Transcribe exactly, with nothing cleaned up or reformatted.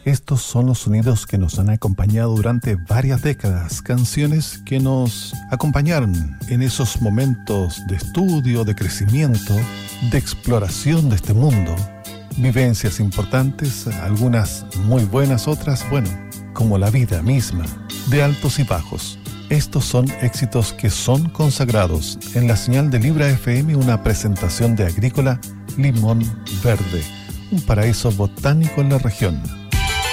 Estos son los sonidos que nos han acompañado durante varias décadas, canciones que nos acompañaron en esos momentos de estudio, de crecimiento, de exploración de este mundo. Vivencias importantes, algunas muy buenas, otras, bueno, como la vida misma, de altos y bajos. Estos son éxitos que son consagrados en la señal de Libra F M, una presentación de Agrícola Limón Verde, un paraíso botánico en la región.